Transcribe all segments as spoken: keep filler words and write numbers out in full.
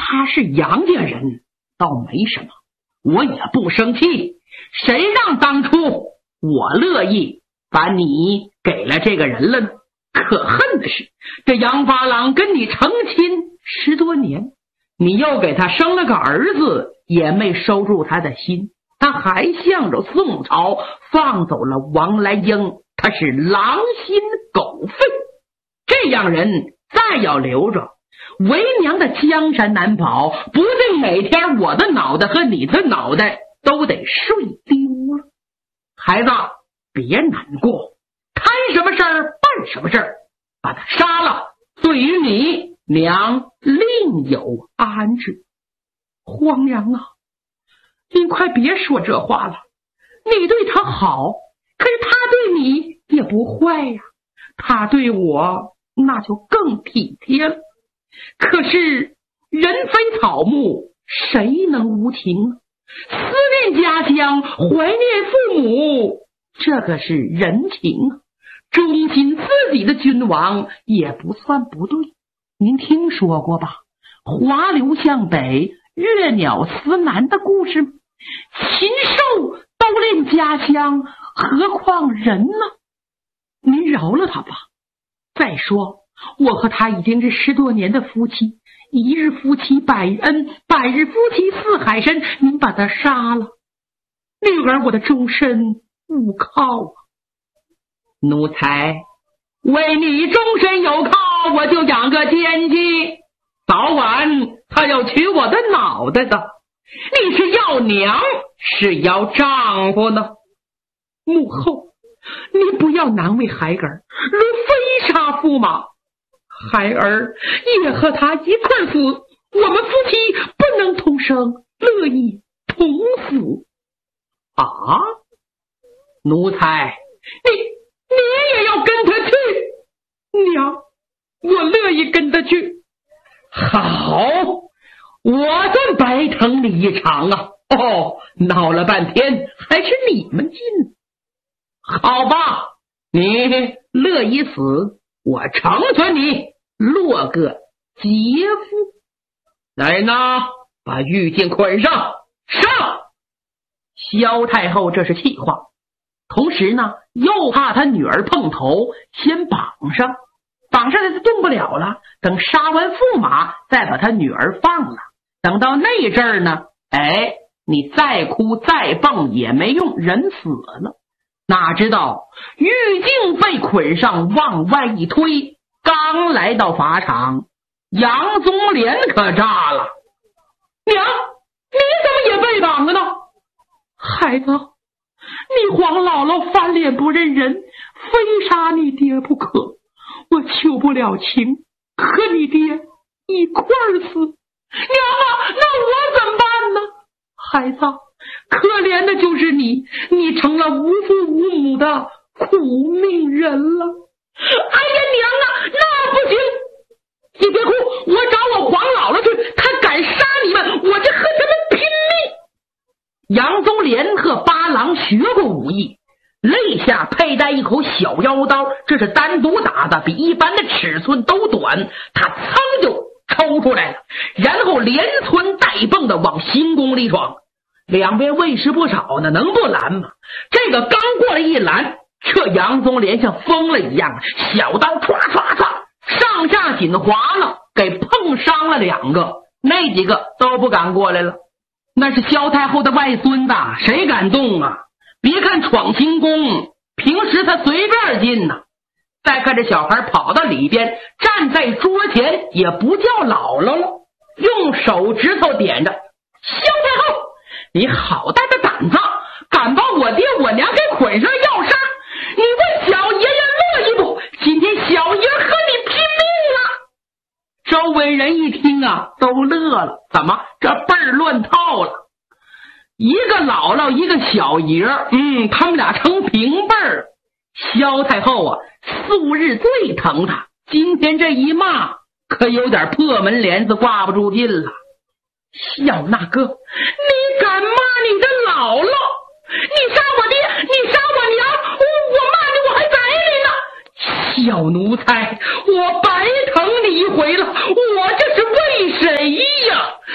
他是杨家人倒没什么，我也不生气。谁让当初我乐意把你给了这个人了呢？可恨的是，这杨八郎跟你成亲十多年，你又给他生了个儿子，也没收住他的心，他还向着宋朝放走了王来英，他是狼心狗肺。这样人再要留着，为娘的江山难保，不定哪天我的脑袋和你的脑袋都得睡丢了。孩子，别难过，摊什么事儿办什么事儿，把他杀了，对于你娘另有安置。皇娘啊，您快别说这话了，你对他好，可是他对你也不坏呀，他对我那就更体贴了。可是人非草木，谁能无情？思念家乡，怀念父母，这个是人情啊。忠心自己的君王也不算不对。您听说过吧？华流向北，月鸟思南的故事吗？禽兽都恋家乡，何况人呢？您饶了他吧。再说我和他已经是十多年的夫妻，一日夫妻百恩，百日夫妻似海深，您把他杀了，女儿我的终身无靠啊。奴才为你终身有靠，我就养个奸计，早晚他要取我的脑袋的。你是要娘是要丈夫呢？母后，你不要难为孩儿，如飞沙驸马，孩儿也和他一块死，我们夫妻不能同生，乐意同死。啊，奴才，你你也要跟他去？娘，我乐意跟他去。好，我算白疼你一场啊！哦，闹了半天还是你们进。好吧，你乐意死，我成全你，落个杰夫。来人呐，把玉镜捆上，上！萧太后这是气话，同时呢又怕他女儿碰头，先绑上，绑上来就动不了了，等杀完驸马再把他女儿放了。等到那阵儿呢，哎，你再哭再蹦也没用，人死了。哪知道玉镜被捆上，往外一推，刚来到法场，杨宗廉可炸了。娘，你怎么也被绑了呢？孩子，你皇姥姥翻脸不认人，非杀你爹不可，我求不了情，和你爹一块儿死。娘啊，那我怎么办呢？孩子，可怜的就是你，你成了无父无母的苦命人了。哎呀，娘啊，那不行！你别哭，我找我皇姥姥去，他敢杀你们，我就和他们拼命。杨宗廉和八郎学过武艺，肋下佩戴一口小腰刀，这是单独打的，比一般的尺寸都短，他噌就抽出来了，然后连窜带蹦的往行宫里闯。两边卫士不少呢，能不拦吗？这个刚过来一拦，这杨宗廉像疯了一样，小刀唰唰唰上下紧划了，给碰伤了两个，那几个都不敢过来了。那是萧太后的外孙子，谁敢动啊？别看闯行宫，平时他随便进呢。再看这小孩跑到里边，站在桌前，也不叫姥姥了，用手指头点着：萧太后，你好大的胆子，敢把我爹我娘给捆上要杀！你问小爷爷乐意不？今天小爷和你拼命了！周围人一听啊，都乐了。怎么这辈儿乱套了？一个姥姥，一个小爷，嗯，他们俩成平辈儿。萧太后啊，素日最疼他，今天这一骂，可有点破门帘子挂不住劲了。小那哥，你敢骂你的姥姥？你杀我爹，你杀我娘，我骂你我还宰你呢！小奴才，我白疼你一回了，我这是为谁呀？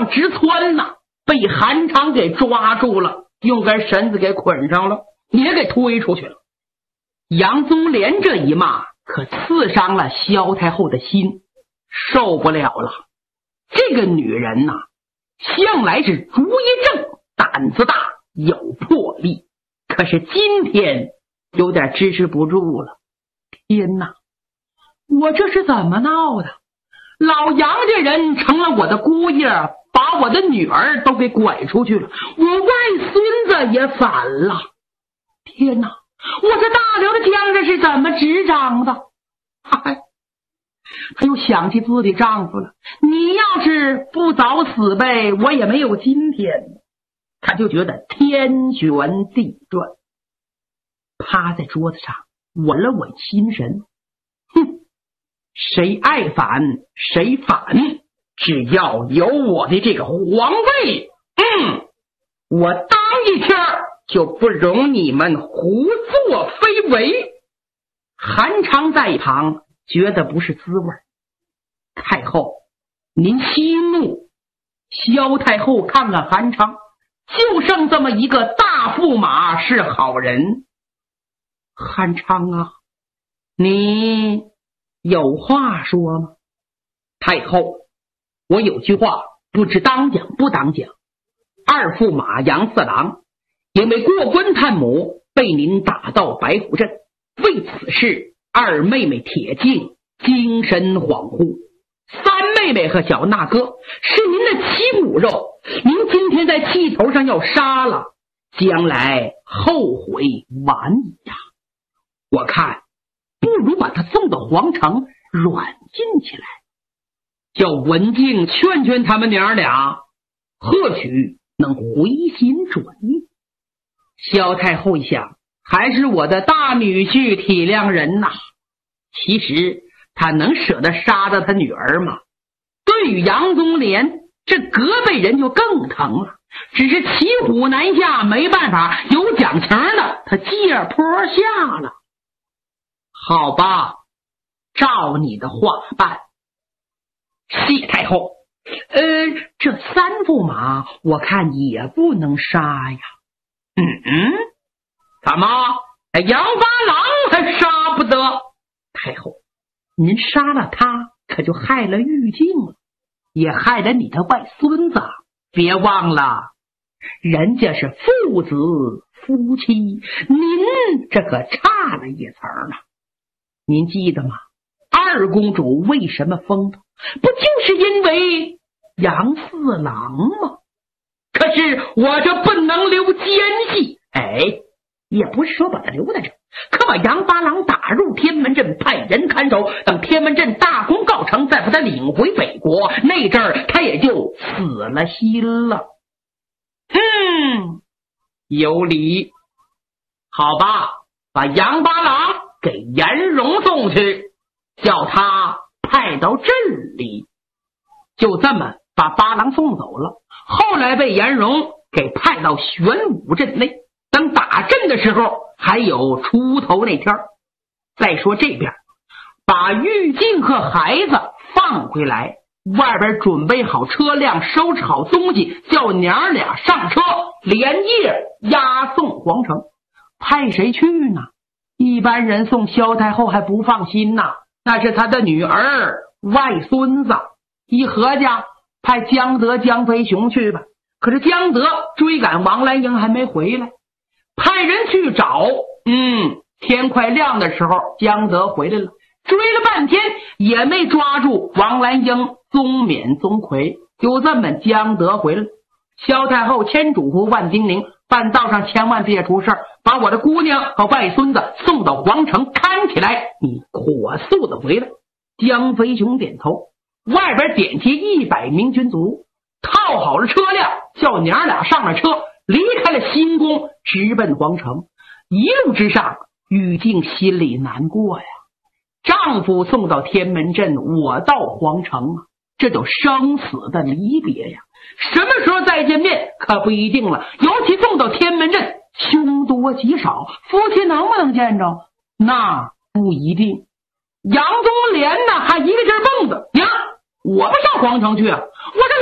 往直窜呐，被韩昌给抓住了，用根绳子给捆上了，也给推出去了。杨宗廉这一骂可刺伤了萧太后的心，受不了了。这个女人呐、啊，向来是主意正，胆子大，有魄力，可是今天有点支持不住了。天哪，我这是怎么闹的？老杨家人成了我的姑爷，把我的女儿都给拐出去了，我外孙子也反了。天哪，我这大刘的江山是怎么执掌的？哎，她又想起自己丈夫了，你要是不早死呗，我也没有今天。她就觉得天旋地转，趴在桌子上稳了稳心神。哼，谁爱反谁反，只要有我的这个皇位，嗯，我当一天就不容你们胡作非为。韩昌在一旁觉得不是滋味。太后，您息怒。萧太后看看韩昌，就剩这么一个大驸马是好人。韩昌啊，你有话说吗？太后，我有句话不知当讲不当讲。二驸马杨四郎因为过关探母被您打到白虎镇，为此事二妹妹铁镜精神恍惚，三妹妹和小那哥是您的七骨肉，您今天在气头上要杀了，将来后悔晚矣呀。我看不如把他送到皇城软禁起来，叫文静劝劝他们娘俩，或许能回心转意。萧太后一想，还是我的大女婿体谅人呐。其实他能舍得杀了他女儿吗？对于杨宗廉，这隔辈人就更疼了，只是骑虎难下，没办法，有奖情的他借坡下了。好吧，照你的话办。谢太后。呃，这三驸马我看也不能杀呀。嗯嗯，怎么杨八郎还杀不得？太后，您杀了他，可就害了玉镜了，也害了你的外孙子。别忘了，人家是父子夫妻，您这可差了一层呢。您记得吗？二公主为什么疯的？不就是因为杨四郎吗？可是我这不能留奸细，哎，也不是说把他留在这，可把杨八郎打入天门镇，派人看守，等天门镇大功告成，再把他领回北国，那阵儿他也就死了心了。嗯，有理。好吧，把杨八郎给颜容送去，叫他派到镇里。就这么把八郎送走了，后来被颜容给派到玄武镇内，等打阵的时候还有出头那天。再说这边，把玉镜和孩子放回来，外边准备好车辆，收拾好东西，叫娘俩上车，连夜押送皇城。派谁去呢？一般人送萧太后还不放心呢，那是他的女儿外孙子。一合家，派江德江飞雄去吧。可是江德追赶王兰英还没回来，派人去找。嗯，天快亮的时候，江德回来了，追了半天也没抓住王兰英、宗冕、宗魁。就这么江德回来了。萧太后千嘱咐万叮咛，半道上千万别出事儿，把我的姑娘和外孙子送到皇城看起来，你火速的回来。江飞雄点头，外边点起一百名军卒，套好了车辆，叫娘俩上了车，离开了新宫，直奔皇城。一路之上，玉镜心里难过呀，丈夫送到天门镇，我到皇城啊，这就生死的离别呀。什么时候再见面可不一定了，尤其送到天门镇，凶多吉少，夫妻能不能见着那不一定。杨宗廉呢还一个劲儿蹦子，娘，我不上皇城去啊，我这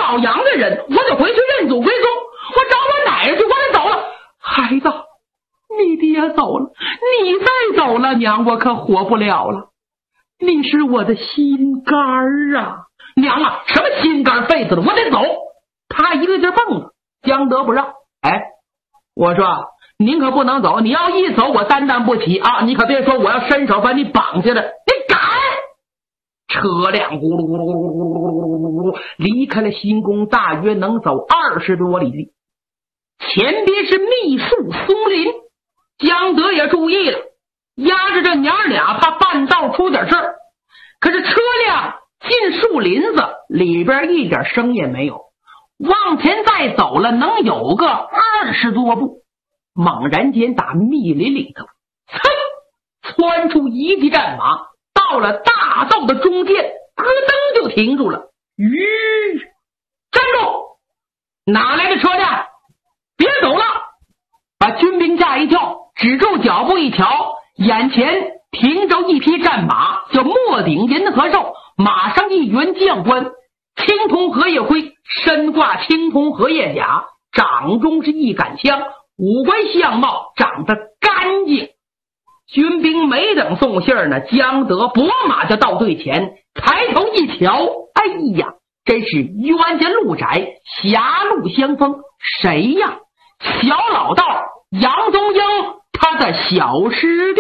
老杨的人，我得回去认祖归宗，我找我奶奶去，我得走了。孩子，你爹走了，你再走了，娘我可活不了了。你是我的心肝儿啊！娘啊，什么心肝肺子的，我得走。他一个劲蹦子，江德不让。哎，我说您可不能走，你要一走我担当不起啊！你可别说我要伸手把你绑下来，你敢！车辆咕噜咕噜咕噜咕噜咕噜咕噜离开了新宫，大约能走二十多里地。前边是密树松林，江德也注意了，压着这娘俩，怕半道出点事儿。可是车辆进树林子里边一点声也没有，往前再走了能有个二十多步，猛然间打密林里头，噌，窜出一骑战马，到了大道的中间，咯噔就停住了。吁，站住！哪来的车辆？别走了！把军兵吓一跳，止住脚步一瞧，眼前停着一匹战马，叫莫顶银和寿，马上一员将官，青铜荷叶盔，身挂青铜荷叶甲，掌中是一杆枪，五官相貌长得干净。军兵没等送信儿呢，江德拨马就到队前，抬头一瞧，哎呀，真是冤家路窄，狭路相逢。谁呀？小老道杨宗英，他的小师弟。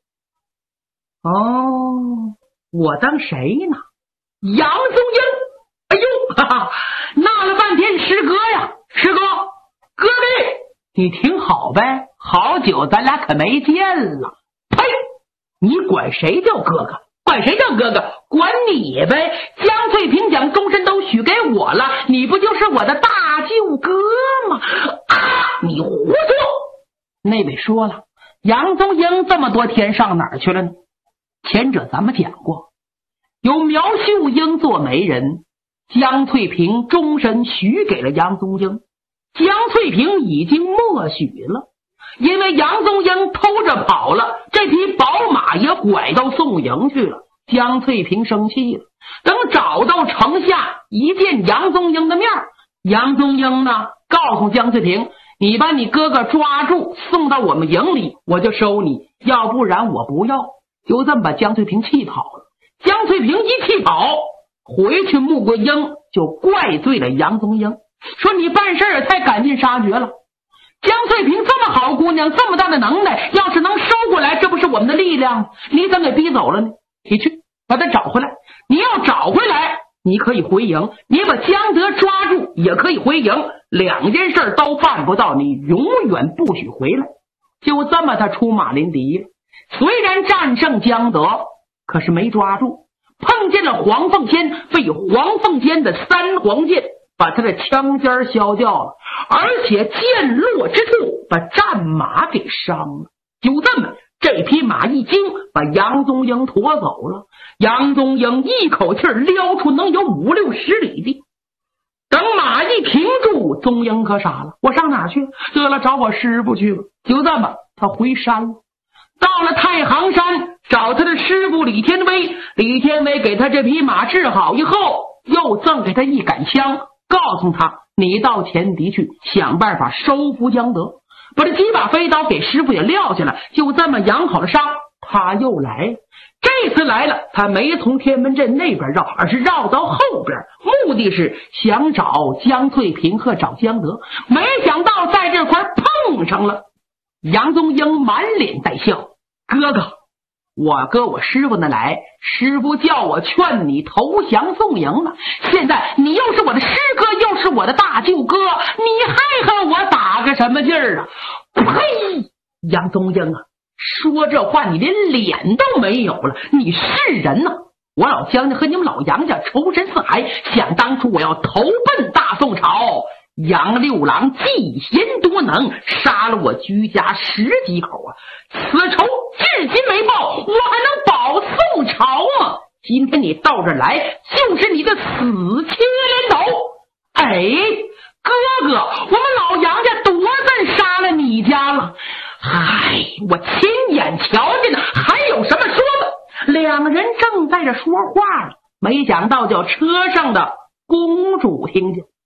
哦，我当谁呢？杨宗英。哎呦，哈哈，闹了半天师哥呀，师哥，哥弟，你挺好呗，好久咱俩可没见了。呸！你管谁叫哥哥？管谁叫哥哥？管你呗！江翠萍奖终身都许给我了，你不就是我的大舅哥吗？啊！你胡说！那位说了，杨宗英这么多天上哪儿去了呢？前者咱们讲过，由苗秀英做媒人，江翠萍终身许给了杨宗英，江翠萍已经默许了。因为杨宗英偷着跑了，这匹宝马也拐到宋营去了。江翠萍生气了，等找到城下，一见杨宗英的面，杨宗英呢告诉江翠萍，你把你哥哥抓住送到我们营里，我就收你，要不然我不要。就这么把江翠萍气跑了。江翠萍一气跑回去，穆桂英就怪罪了杨宗英，说你办事儿太赶尽杀绝了。江翠萍这么好姑娘，这么大的能耐，要是能收过来，这不是我们的力量？你怎么给逼走了呢？你去把他找回来。你要找回来，你可以回营；你把江德抓住，也可以回营。两件事都办不到，你永远不许回来。就这么，他出马临敌了。虽然战胜江德，可是没抓住，碰见了黄凤仙，被黄凤仙的三黄剑把他的枪尖削掉了，而且剑落之处把战马给伤了。就这么，这匹马一惊，把杨宗英驮走了。杨宗英一口气撩出能有五六十里地。等马一停住，宗英可傻了，我上哪儿去？得了，找我师傅去吧。就这么，他回山了。到了太行山，找他的师傅李天威。李天威给他这匹马治好以后，又赠给他一杆枪，告诉他，你到前敌去，想办法收服江德。把这几把飞刀给师傅也撂下了。就这么养好了伤，他又来了。这次来了，他没从天门镇那边绕，而是绕到后边，目的是想找江翠萍和找江德。没想到在这块碰上了。杨宗英满脸带笑，哥哥，我搁我师傅那来，师傅叫我劝你投降宋营了。现在你又是我的师哥，又是我的大舅哥，你还和我打个什么劲儿啊？呸！杨宗英啊，说这话你连脸都没有了，你是人呐！我老江家和你们老杨家仇深似海，想当初我要投奔大宋朝，杨六郎嫉贤多能，杀了我居家十几口啊！此仇至今没报，我还能保宋朝吗？今天你到这儿来，就是你的死切连头！哎，哥哥，我们老杨家多阵杀了你家了，唉，我亲眼瞧见了，还有什么说的？两人正在这说话呢，没想到叫车上的公主听见。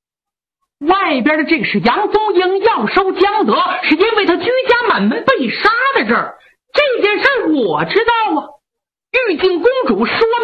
外边的这个是杨宗英要收江泽，是因为他居家满门被杀的事儿。这件事我知道啊。玉靖公主说